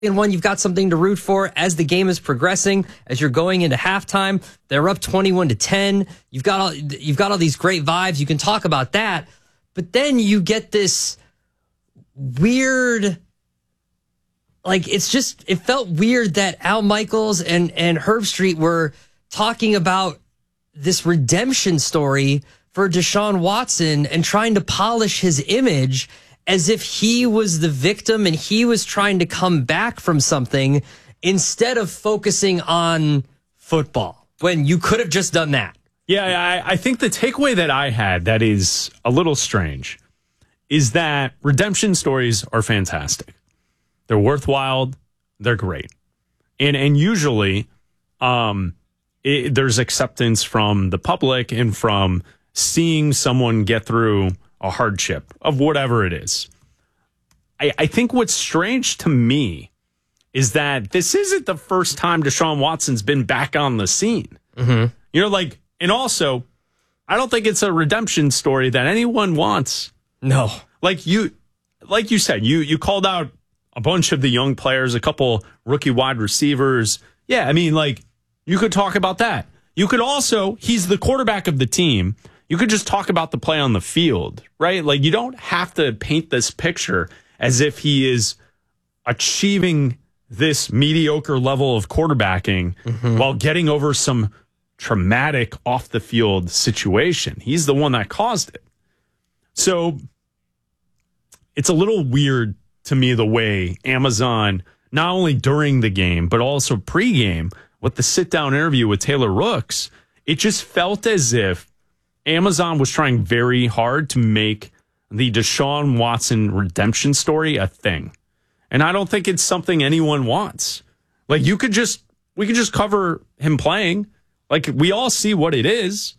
in one, you've got something to root for as the game is progressing, as you're going into halftime. They're up 21-10. You've got all these great vibes. You can talk about that. But then you get this weird, it felt weird that Al Michaels and Herbstreit were talking about this redemption story for Deshaun Watson and trying to polish his image as if he was the victim and he was trying to come back from something instead of focusing on football, when you could have just done that. Yeah, I think the takeaway that I had that is a little strange is that redemption stories are fantastic. They're worthwhile. They're great. And usually there's acceptance from the public and from seeing someone get through a hardship of whatever it is. I think what's strange to me is that this isn't the first time Deshaun Watson's been back on the scene. Mm-hmm. And also, I don't think it's a redemption story that anyone wants. No. Like you said, you called out a bunch of the young players, a couple rookie wide receivers. Yeah, you could talk about that. You could also, he's the quarterback of the team. You could just talk about the play on the field, right? You don't have to paint this picture as if he is achieving this mediocre level of quarterbacking while getting over some traumatic off the field situation. He's the one that caused it. So it's a little weird to me the way Amazon, not only during the game, but also pregame with the sit-down interview with Taylor Rooks, it just felt as if Amazon was trying very hard to make the Deshaun Watson redemption story a thing. And I don't think it's something anyone wants. We could just cover him playing. We all see what it is.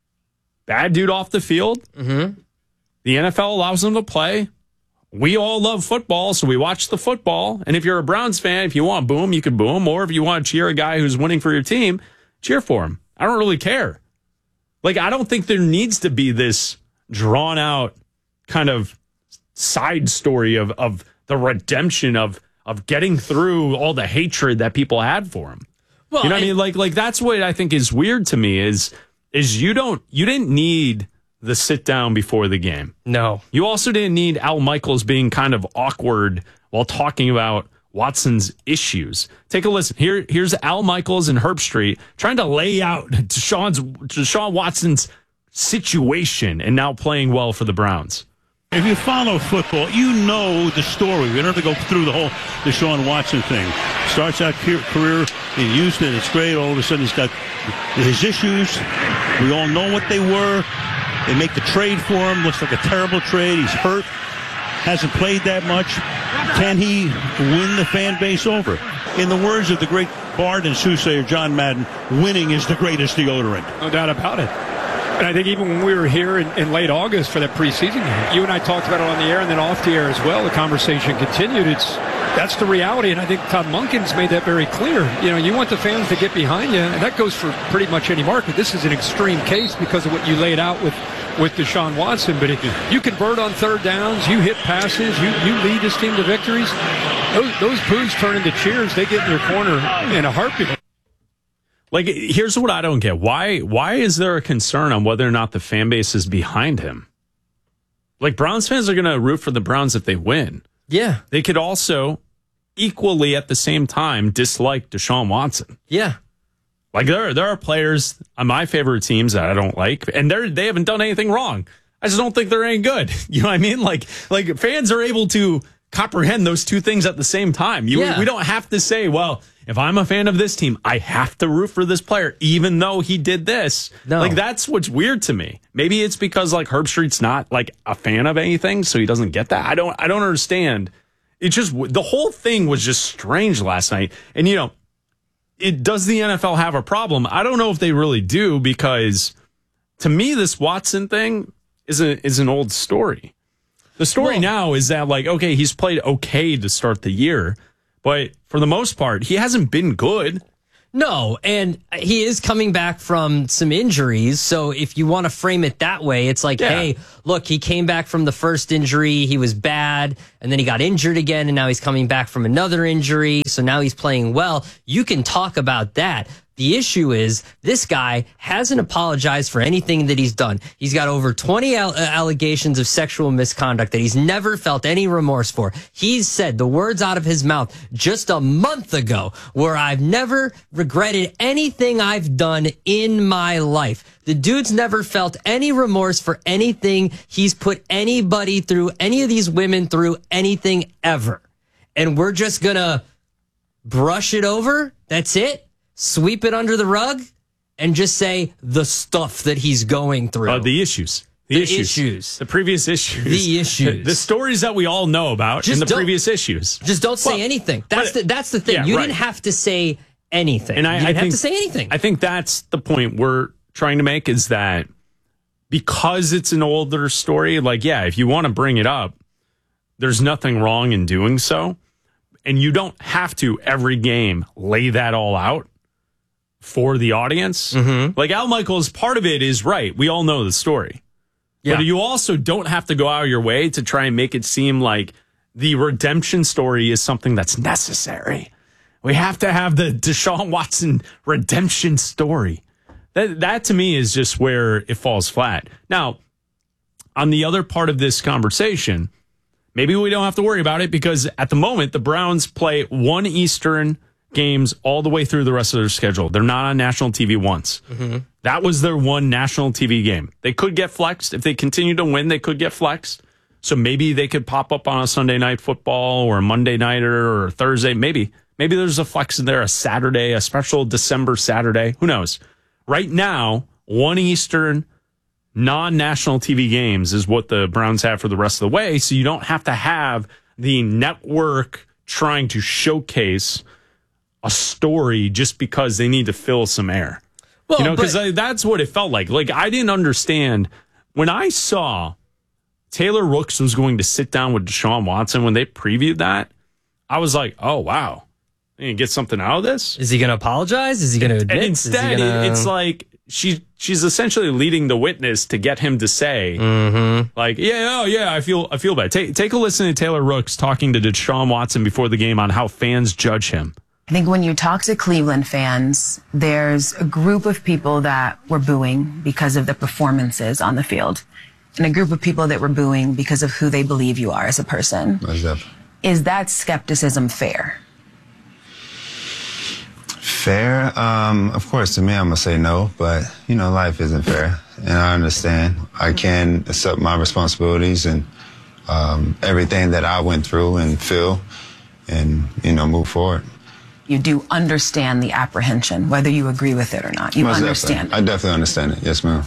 Bad dude off the field. Mm-hmm. The NFL allows him to play. We all love football, so we watch the football. And if you're a Browns fan, if you want to boo him, you can boo him. Or if you want to cheer a guy who's winning for your team, cheer for him. I don't really care. I don't think there needs to be this drawn out kind of side story of the redemption of getting through all the hatred that people had for him. Well, you know what I mean? That's what I think is weird to me is you didn't need the sit down before the game. No. You also didn't need Al Michaels being kind of awkward while talking about Watson's issues. Take a listen. Here's Al Michaels and Herbstreit trying to lay out Deshaun Watson's situation and now playing well for the Browns. If you follow football, you know the story. We don't have to go through the whole Deshaun Watson thing. Starts out career in Houston. It's great. All of a sudden, he's got his issues. We all know what they were. They make the trade for him. Looks like a terrible trade. He's hurt. Hasn't played that much. Can he win the fan base over? In the words of the great bard and soothsayer John Madden, winning is the greatest deodorant. No doubt about it. And I think even when we were here in late August for that preseason game, you and I talked about it on the air and then off the air as well. The conversation continued. That's the reality, and I think Todd Monken's made that very clear. You want the fans to get behind you, and that goes for pretty much any market. This is an extreme case because of what you laid out with Deshaun Watson. But if you convert on third downs, you hit passes, you lead this team to victories, those boos turn into cheers. They get in your corner in a heartbeat. Here's what I don't get. Why is there a concern on whether or not the fan base is behind him? Browns fans are going to root for the Browns if they win. Yeah. They could also equally at the same time dislike Deshaun Watson. Yeah. There are players on my favorite teams that I don't like, and they haven't done anything wrong. I just don't think they're any good. You know what I mean? Fans are able to comprehend those two things at the same time. We don't have to say, well, if I'm a fan of this team, I have to root for this player, even though he did this. No. That's what's weird to me. Maybe it's because Herbstreit's not a fan of anything, so he doesn't get that. I don't understand. It's just the whole thing was just strange last night. And does the NFL have a problem? I don't know if they really do, because to me, this Watson thing is an old story. The story now is that okay, he's played okay to start the year, but for the most part, he hasn't been good. No, and he is coming back from some injuries. So if you want to frame it that way, it's like, hey, look, he came back from the first injury. He was bad, and then he got injured again, and now he's coming back from another injury. So now he's playing well. You can talk about that. The issue is this guy hasn't apologized for anything that he's done. He's got over 20 allegations of sexual misconduct that he's never felt any remorse for. He's said the words out of his mouth just a month ago where I've never regretted anything I've done in my life. The dude's never felt any remorse for anything he's put anybody through, any of these women through, anything ever. And we're just going to brush it over? That's it? Sweep it under the rug and just say the stuff that he's going through. The issues. The issues. The previous issues. The issues. The stories that we all know about in the previous issues. Just don't say anything. That's the thing. Yeah, you didn't have to say anything. And you didn't have to say anything. I think that's the point we're trying to make, is that because it's an older story, like, yeah, if you want to bring it up, there's nothing wrong in doing so. And you don't have to every game lay that all out for the audience. Mm-hmm. Like Al Michaels, part of it is right. We all know the story. Yeah. But you also don't have to go out of your way to try and make it seem like the redemption story is something that's necessary. We have to have the Deshaun Watson redemption story. That to me is just where it falls flat. Now, on the other part of this conversation, maybe we don't have to worry about it because at the moment, the Browns play 1 Eastern games all the way through the rest of their schedule. They're not on national TV once. Mm-hmm. That was their one national TV game. They could get flexed. If they continue to win, they could get flexed. So maybe they could pop up on a Sunday night football or a Monday nighter or a Thursday. Maybe there's a flex in there, a Saturday, a special December Saturday. Who knows? Right now, 1 Eastern non-national TV games is what the Browns have for the rest of the way. So you don't have to have the network trying to showcase a story just because they need to fill some air. Well, because that's what it felt like. Like, I didn't understand when I saw Taylor Rooks was going to sit down with Deshaun Watson when they previewed that. I was like, oh, wow. They can get something out of this? Is he going to apologize? Is he going to admit? And instead, it's like she's essentially leading the witness to get him to say, like, I feel bad. Take a listen to Taylor Rooks talking to Deshaun Watson before the game on how fans judge him. I think when you talk to Cleveland fans, there's a group of people that were booing because of the performances on the field, and a group of people that were booing because of who they believe you are as a person. Is that skepticism fair? Fair? Of course, to me, I'm going to say no, but, life isn't fair, and I understand. I can accept my responsibilities and everything that I went through and feel and, move forward. You do understand the apprehension, whether you agree with it or not. You understand it. I definitely understand it. Yes, ma'am.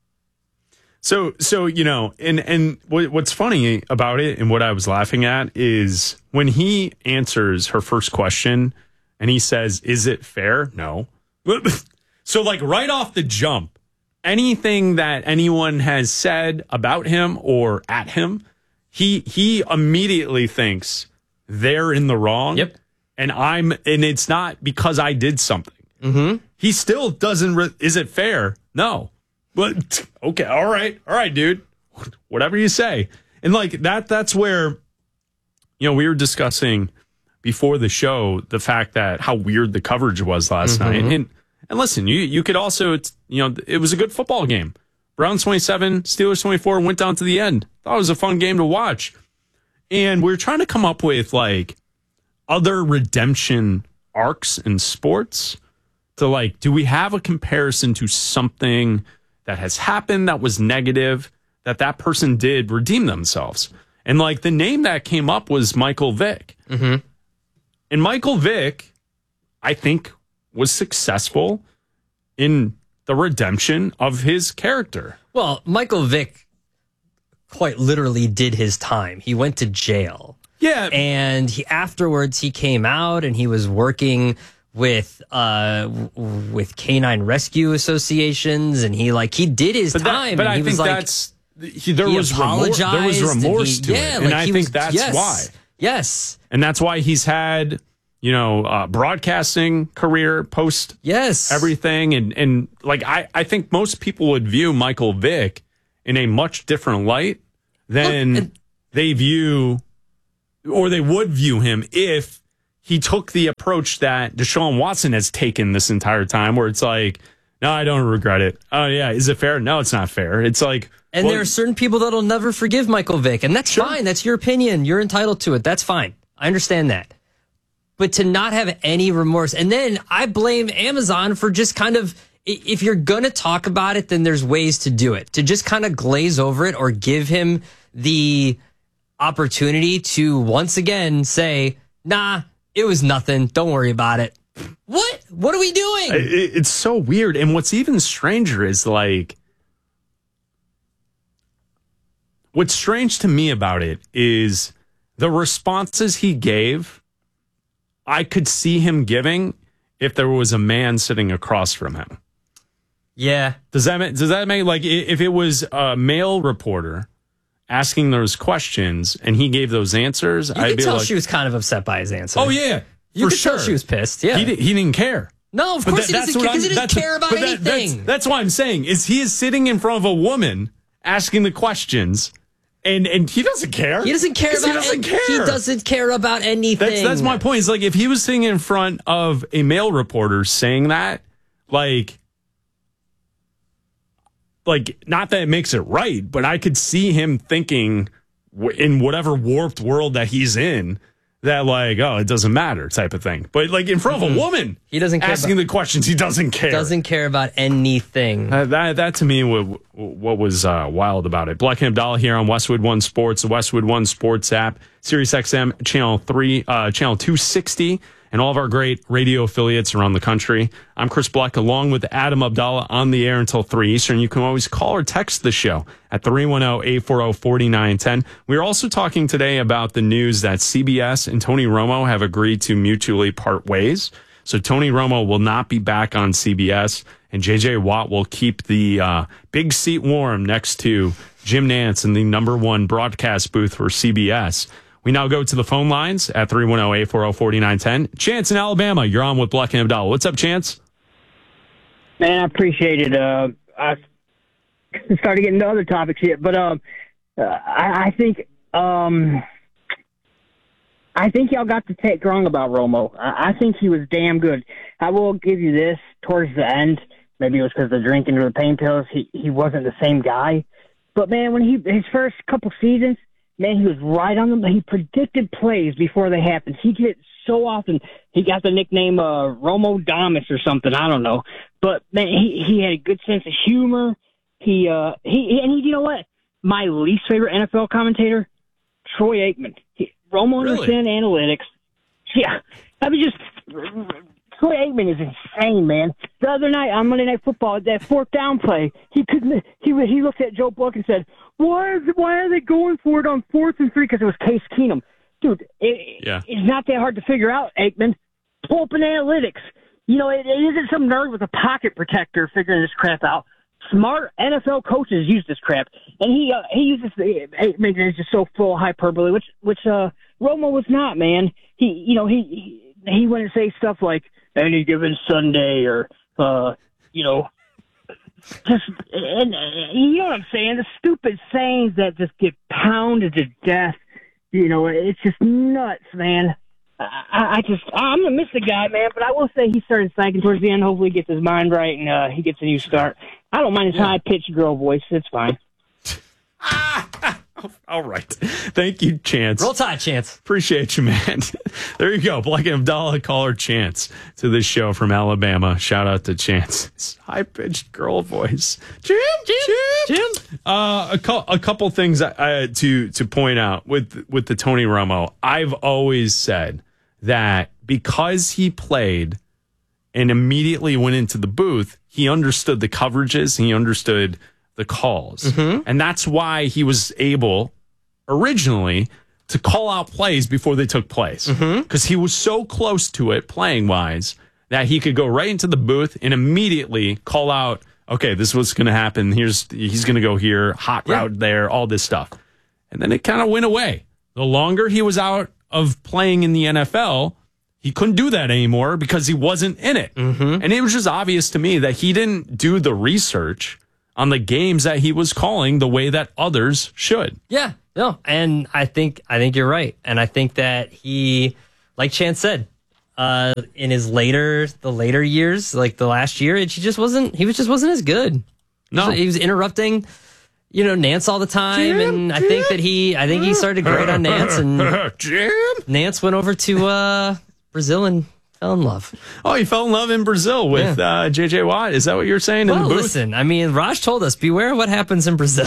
So and what's funny about it and what I was laughing at is when he answers her first question and he says, is it fair? No. So like right off the jump, anything that anyone has said about him or at him, he immediately thinks they're in the wrong. Yep. And it's not because I did something. Mm-hmm. He still doesn't. Is it fair? No. But okay, all right, dude. Whatever you say. And like that's where, we were discussing before the show the fact that how weird the coverage was last night. And listen, you could also, it was a good football game. Browns 27, Steelers 24, went down to the end. Thought it was a fun game to watch. And we were trying to come up with like other redemption arcs in sports to like, do we have a comparison to something that has happened that was negative that person did redeem themselves? And like the name that came up was Michael Vick. Mm-hmm. And Michael Vick, I think, was successful in the redemption of his character. Well, Michael Vick quite literally did his time. He went to jail. Yeah. And afterwards he came out and he was working with canine rescue associations and he did his time. But I think there was remorse to it. And I think that's why. Yes. And that's why he's had, broadcasting career post Yes. everything. And like, I think most people would view Michael Vick in a much different light than they would view him if he took the approach that Deshaun Watson has taken this entire time, where it's like, no, I don't regret it. Oh, yeah. Is it fair? No, it's not fair. It's like, and there are certain people that'll never forgive Michael Vick, and that's fine. That's your opinion. You're entitled to it. That's fine. I understand that. But to not have any remorse, and then I blame Amazon for just kind of, if you're going to talk about it, then there's ways to do it. To just kind of glaze over it or give him the opportunity to once again say, nah, it was nothing. Don't worry about it. What? What are we doing? It's so weird. And what's even stranger is like, what's strange to me about it is the responses he gave, I could see him giving if there was a man sitting across from him. Yeah. Does that make like, if it was a male reporter asking those questions and he gave those answers, You could tell she was kind of upset by his answer. Oh, yeah. You could tell she was pissed. Yeah. He didn't care. No, of course he doesn't care, because he doesn't care about anything. That's what I'm saying, is he is sitting in front of a woman asking the questions, and he doesn't care. He doesn't care about He doesn't care about anything. That's my point. Is like, if he was sitting in front of a male reporter saying that, like not that it makes it right, but I could see him thinking in whatever warped world that he's in, that like, oh, it doesn't matter type of thing. But like in front of a woman, he doesn't care asking the questions. He doesn't care. Doesn't care about anything. That to me, what was wild about it. Black and Abdallah here on Westwood One Sports, the Westwood One Sports app, Sirius XM channel 260, and all of our great radio affiliates around the country. I'm Chris Black, along with Adam Abdallah, on the air until 3 Eastern. You can always call or text the show at 310-840-4910. We're also talking today about the news that CBS and Tony Romo have agreed to mutually part ways. So Tony Romo will not be back on CBS, and J.J. Watt will keep the big seat warm next to Jim Nantz in the #1 broadcast booth for CBS. We now go to the phone lines at 310-840-4910. Chance in Alabama, you're on with Black and Abdallah. What's up, Chance? Man, I appreciate it. I started getting to other topics here, but I think y'all got the take wrong about Romo. I think he was damn good. I will give you this, towards the end, maybe it was because of the drinking or the pain pills, he wasn't the same guy. But, man, when his first couple seasons, man, he was right on them. He predicted plays before they happened. He did it so often. He got the nickname Romo Damas or something. I don't know. But, man, he had a good sense of humor. He you know what? My least favorite NFL commentator, Troy Aikman. Romo understands analytics. Yeah. I mean, just Troy Aikman is insane, man. The other night on Monday Night Football, that fourth down play, he looked at Joe Buck and said, Why are they going for it on 4th and 3? Because it was Case Keenum. Dude, it's not that hard to figure out, Aikman. Pull up an analytics. You know, it isn't some nerd with a pocket protector figuring this crap out. Smart NFL coaches use this crap. And he uses Aikman is just so full of hyperbole, which Romo was not, man. He wouldn't say stuff like any given Sunday or, just, and you know what I'm saying? The stupid sayings that just get pounded to death. You know, it's just nuts, man. I'm going to miss the guy, man, but I will say he started psyching towards the end. Hopefully he gets his mind right and he gets a new start. I don't mind his high-pitched girl voice. It's fine. All right. Thank you, Chance. Roll Tide, Chance. Appreciate you, man. There you go. Black and Abdallah, caller Chance to this show from Alabama. Shout out to Chance. It's high-pitched girl voice. Jim. A couple things to point out with the Tony Romo. I've always said that because he played and immediately went into the booth, he understood the coverages, he understood the calls. Mm-hmm. And that's why he was able originally to call out plays before they took place. Because he was so close to it playing wise that he could go right into the booth and immediately call out, okay, this is what's going to happen. He's going to go here, hot route there, all this stuff. And then it kind of went away. The longer he was out of playing in the NFL, he couldn't do that anymore because he wasn't in it. Mm-hmm. And it was just obvious to me that he didn't do the research on the games that he was calling the way that others should. Yeah, no, and I think you're right. And I think that he, like Chance said, in his later years, like the last year, he just wasn't as good. No. He was interrupting, Nance all the time. And I think he started great on Nance, and Nance went over to Brazil and fell in love. Oh, he fell in love in Brazil with JJ Watt. Is that what you're saying in the booth? Listen, I mean, Raj told us, beware what happens in Brazil.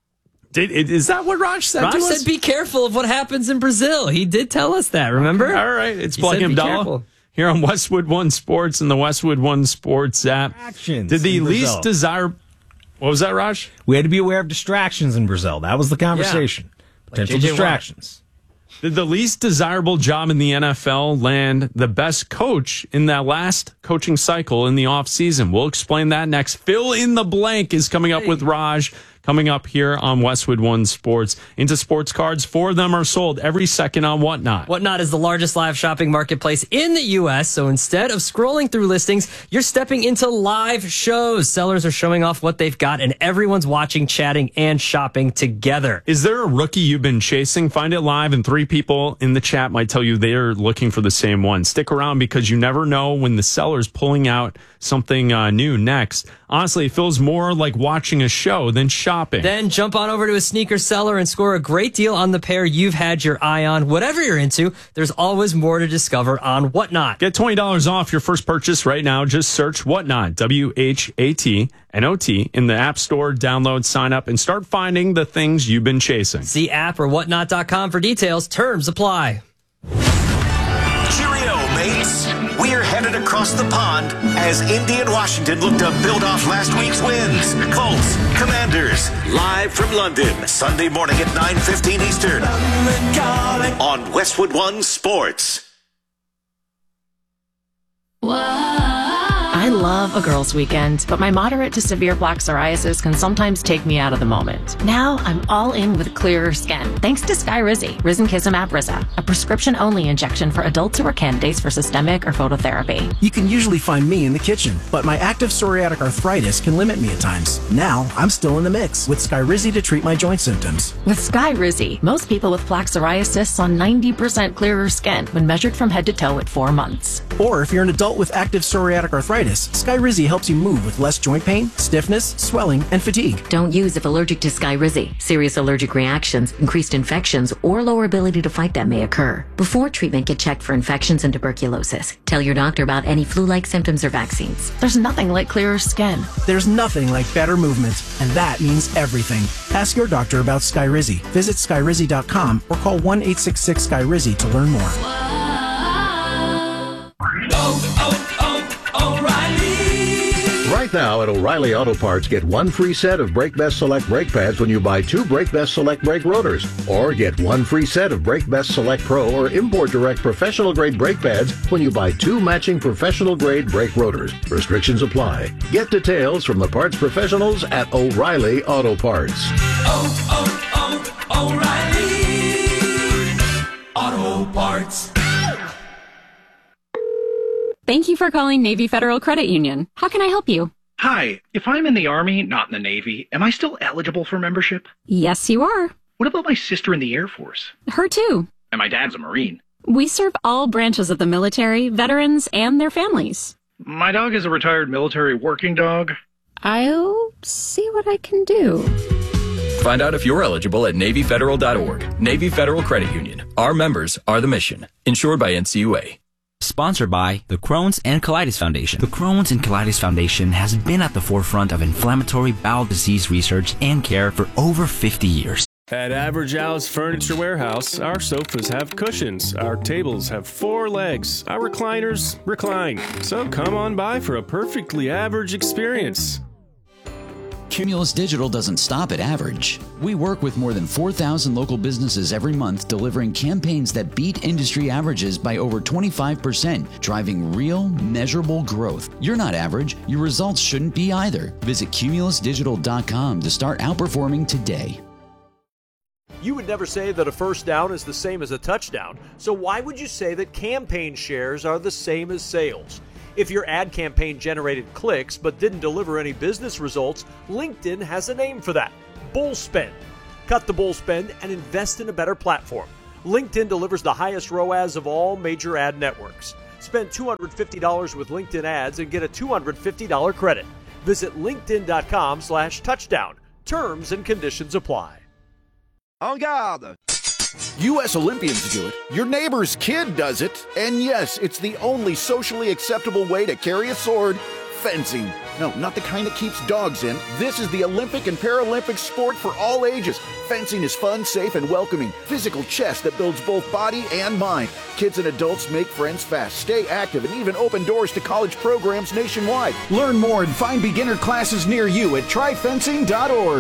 Is that what Raj said to us? Raj said, be careful of what happens in Brazil. He did tell us that, remember? All right. It's Plug Abdallah here on Westwood One Sports and the Westwood One Sports app. Did the least desirable... What was that, Raj? We had to be aware of distractions in Brazil. That was the conversation. Potential distractions. Did the least desirable job in the NFL land the best coach in that last coaching cycle in the offseason? We'll explain that next. Fill in the blank is coming up with Raj. Coming up here on Westwood One Sports. Into sports cards, 4 of them are sold every second on Whatnot. Whatnot is the largest live shopping marketplace in the U.S., so instead of scrolling through listings, you're stepping into live shows. Sellers are showing off what they've got, and everyone's watching, chatting, and shopping together. Is there a rookie you've been chasing? Find it live, and 3 people in the chat might tell you they're looking for the same one. Stick around because you never know when the seller's pulling out something new next. Honestly, it feels more like watching a show than shopping. Then jump on over to a sneaker seller and score a great deal on the pair you've had your eye on. Whatever you're into, there's always more to discover on Whatnot. Get $20 off your first purchase right now. Just search Whatnot, WHATNOT, in the App Store. Download, sign up, and start finding the things you've been chasing. See app or whatnot.com for details. Terms apply. Cheerio, mates. We're headed across the pond as Indy and Washington look to build off last week's wins. Colts, Commanders, live from London, Sunday morning at 9:15 Eastern on Westwood One Sports. I love a girls' weekend, but my moderate to severe plaque psoriasis can sometimes take me out of the moment. Now I'm all in with clearer skin, thanks to Skyrizi, Risankizumab Riza, a prescription-only injection for adults who are candidates for systemic or phototherapy. You can usually find me in the kitchen, but my active psoriatic arthritis can limit me at times. Now I'm still in the mix with Skyrizi to treat my joint symptoms. With Skyrizi, most people with plaque psoriasis saw 90% clearer skin when measured from head to toe at 4 months. Or if you're an adult with active psoriatic arthritis, Skyrizi helps you move with less joint pain, stiffness, swelling, and fatigue. Don't use if allergic to Skyrizi. Serious allergic reactions, increased infections, or lower ability to fight them may occur. Before treatment, get checked for infections and tuberculosis. Tell your doctor about any flu-like symptoms or vaccines. There's nothing like clearer skin. There's nothing like better movement, and that means everything. Ask your doctor about Skyrizi. Visit Skyrizi.com or call 1-866-SKYRIZI to learn more. Right now at O'Reilly Auto Parts, get 1 free set of Brake Best Select brake pads when you buy 2 Brake Best Select brake rotors. Or get 1 free set of Brake Best Select Pro or Import Direct professional grade brake pads when you buy 2 matching professional grade brake rotors. Restrictions apply. Get details from the parts professionals at O'Reilly Auto Parts. O'Reilly Auto Parts. Thank you for calling Navy Federal Credit Union. How can I help you? Hi, if I'm in the Army, not in the Navy, am I still eligible for membership? Yes, you are. What about my sister in the Air Force? Her too. And my dad's a Marine. We serve all branches of the military, veterans, and their families. My dog is a retired military working dog. I'll see what I can do. Find out if you're eligible at NavyFederal.org. Navy Federal Credit Union. Our members are the mission. Insured by NCUA. Sponsored by the Crohn's and Colitis Foundation. The Crohn's and Colitis Foundation has been at the forefront of inflammatory bowel disease research and care for over 50 years. At Average Al's Furniture Warehouse, our sofas have cushions, our tables have 4 legs, our recliners recline. So come on by for a perfectly average experience. Cumulus Digital doesn't stop at average. We work with more than 4,000 local businesses every month, delivering campaigns that beat industry averages by over 25%, driving real, measurable growth. You're not average. Your results shouldn't be either. Visit cumulusdigital.com to start outperforming today. You would never say that a first down is the same as a touchdown, so why would you say that campaign shares are the same as sales? If your ad campaign generated clicks but didn't deliver any business results, LinkedIn has a name for that: bull spend. Cut the bull spend and invest in a better platform. LinkedIn delivers the highest ROAS of all major ad networks. Spend $250 with LinkedIn ads and get a $250 credit. Visit linkedin.com/touchdown. Terms and conditions apply. En garde! U.S. Olympians do it. Your neighbor's kid does it. And yes, it's the only socially acceptable way to carry a sword. Fencing. No, not the kind that keeps dogs in. This is the Olympic and Paralympic sport for all ages. Fencing is fun, safe, and welcoming. Physical chess that builds both body and mind. Kids and adults make friends fast, stay active, and even open doors to college programs nationwide. Learn more and find beginner classes near you at tryfencing.org.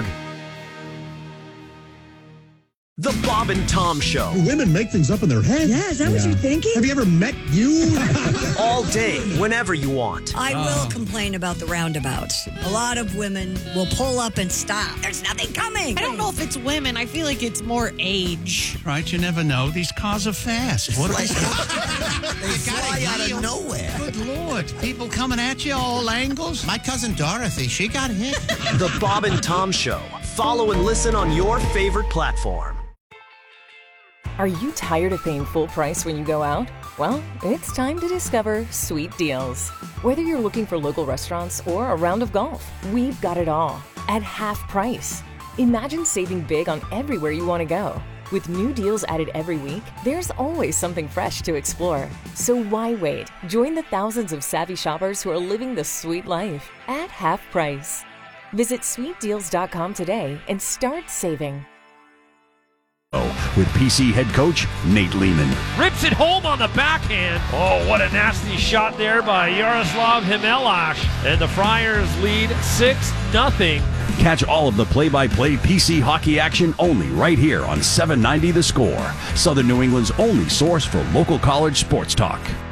The Bob and Tom Show. Women make things up in their head. Yeah, is that what you're thinking? Have you ever met you? All day, whenever you want. I will complain about the roundabouts. A lot of women will pull up and stop. There's nothing coming. I don't know if it's women. I feel like it's more age. Right, you never know. These cars are fast. What are they? They fly out of nowhere. Good Lord. People coming at you all angles. My cousin Dorothy, she got hit. The Bob and Tom Show. Follow and listen on your favorite platform. Are you tired of paying full price when you go out? Well, it's time to discover Sweet Deals. Whether you're looking for local restaurants or a round of golf, we've got it all at half price. Imagine saving big on everywhere you want to go. With new deals added every week, there's always something fresh to explore. So why wait? Join the thousands of savvy shoppers who are living the sweet life at half price. Visit sweetdeals.com today and start saving. With PC head coach Nate Lehman. Rips it home on the backhand. Oh, what a nasty shot there by Yaroslav Himelash. And the Friars lead 6-0. Catch all of the play-by-play PC hockey action only right here on 790 The Score, Southern New England's only source for local college sports talk.